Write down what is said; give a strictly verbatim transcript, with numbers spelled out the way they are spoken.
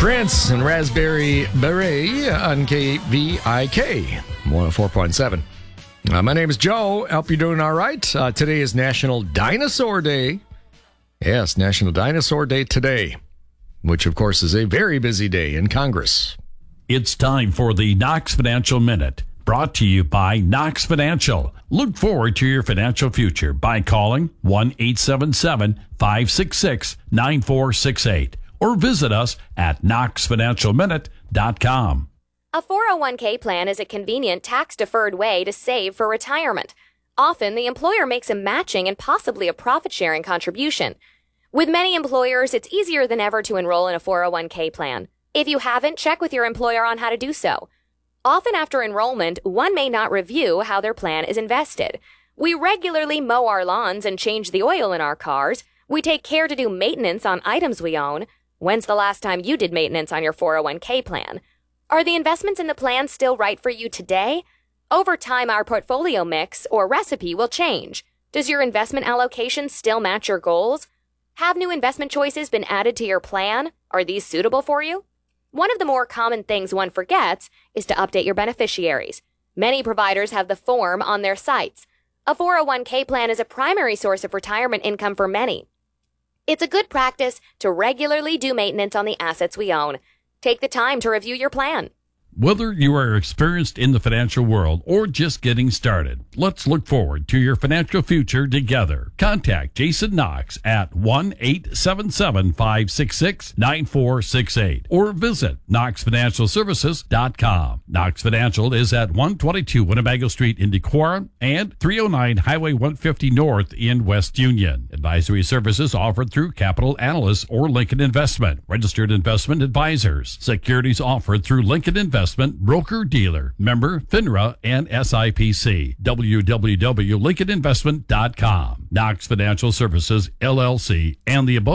Prince and Raspberry Beret on K V I K one oh four point seven. Uh, my name is Joe. Hope you're doing all right. Uh, today is National Dinosaur Day. Yes, National Dinosaur Day today, which, of course, is a very busy day in Congress. It's time for the Knox Financial Minute, brought to you by Knox Financial. Look forward to your financial future by calling one eight seven seven, five six six, nine four six eight or visit us at knox financial minute dot com. A four oh one k plan is a convenient tax-deferred way to save for retirement. Often, the employer makes a matching and possibly a profit-sharing contribution. With many employers, it's easier than ever to enroll in a four oh one k plan. If you haven't, check with your employer on how to do so. Often after enrollment, one may not review how their plan is invested. We regularly mow our lawns and change the oil in our cars. We take care to do maintenance on items we own. When's the last time you did maintenance on your four oh one k plan? Are the investments in the plan still right for you today? Over time, our portfolio mix or recipe will change. Does your investment allocation still match your goals? Have new investment choices been added to your plan? Are these suitable for you? One of the more common things one forgets is to update your beneficiaries. Many providers have the form on their sites. A four oh one k plan is a primary source of retirement income for many. It's a good practice to regularly do maintenance on the assets we own. Take the time to review your plan. Whether you are experienced in the financial world or just getting started, let's look forward to your financial future together. Contact Jason Knox at one eight seven seven, five six six, nine four six eight or visit knox financial services dot com. Knox Financial is at one twenty-two Winnebago Street in Dequara and three oh nine Highway one fifty North in West Union. Advisory services offered through Capital Analysts or Lincoln Investment, registered investment advisors. Securities offered through Lincoln Investment, broker-dealer, member FINRA and S I P C. w w w dot lincoln investment dot com. Knox Financial Services, L L C, and the above